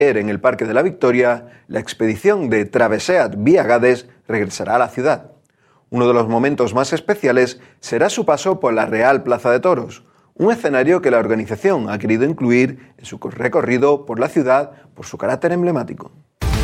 En el Parque de la Victoria, la expedición de Travesseat Via Gades regresará a la ciudad. Uno de los momentos más especiales será su paso por la Real Plaza de Toros, un escenario que la organización ha querido incluir en su recorrido por la ciudad por su carácter emblemático.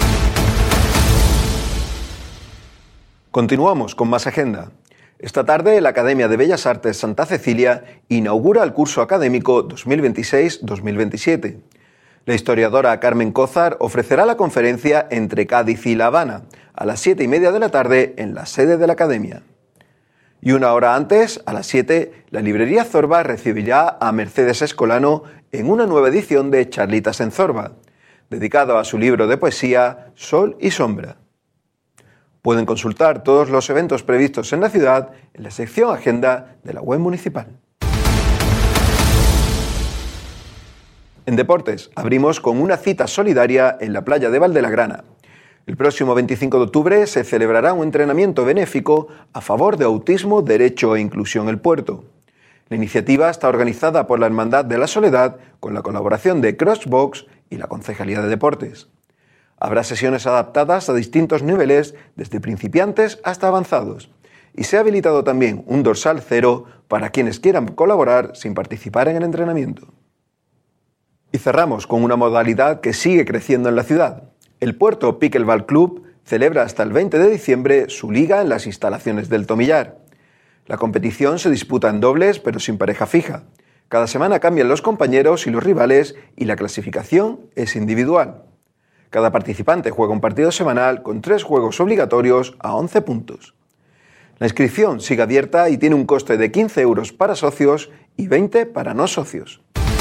Continuamos con más agenda. Esta tarde, la Academia de Bellas Artes Santa Cecilia inaugura el curso académico 2026-2027. La historiadora Carmen Cózar ofrecerá la conferencia Entre Cádiz y La Habana a las 7:30 de la tarde en la sede de la Academia. Y una hora antes, a las 7, la librería Zorba recibirá a Mercedes Escolano en una nueva edición de Charlitas en Zorba, dedicado a su libro de poesía Sol y Sombra. Pueden consultar todos los eventos previstos en la ciudad en la sección Agenda de la web municipal. En deportes, abrimos con una cita solidaria en la playa de Valdelagrana. El próximo 25 de octubre se celebrará un entrenamiento benéfico a favor de autismo, derecho e inclusión El Puerto. La iniciativa está organizada por la Hermandad de la Soledad con la colaboración de Crossbox y la Concejalía de Deportes. Habrá sesiones adaptadas a distintos niveles, desde principiantes hasta avanzados. Y se ha habilitado también un dorsal cero para quienes quieran colaborar sin participar en el entrenamiento. Y cerramos con una modalidad que sigue creciendo en la ciudad. El Puerto Pickleball Club celebra hasta el 20 de diciembre su liga en las instalaciones del Tomillar. La competición se disputa en dobles, pero sin pareja fija. Cada semana cambian los compañeros y los rivales y la clasificación es individual. Cada participante juega un partido semanal con 3 juegos obligatorios a 11 puntos. La inscripción sigue abierta y tiene un coste de 15 euros para socios y 20 para no socios.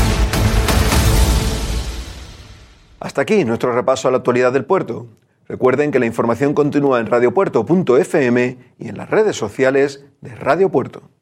Hasta aquí nuestro repaso a la actualidad del puerto. Recuerden que la información continúa en radiopuerto.fm y en las redes sociales de Radio Puerto.